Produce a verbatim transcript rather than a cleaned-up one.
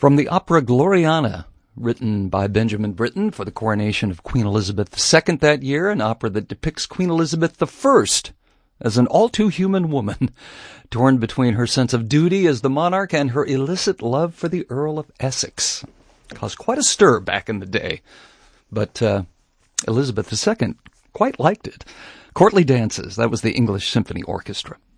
From the opera Gloriana, written by Benjamin Britten for the coronation of Queen Elizabeth the Second that year, an opera that depicts Queen Elizabeth the First as an all-too-human woman, torn between her sense of duty as the monarch and her illicit love for the Earl of Essex. It caused quite a stir back in the day, but uh, Elizabeth the Second quite liked it. Courtly Dances, that was the English Symphony Orchestra.